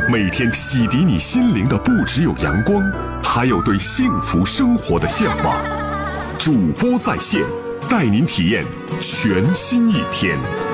每天洗涤你心灵的不只有阳光，还有对幸福生活的向往。主播在线，带您体验全新一天。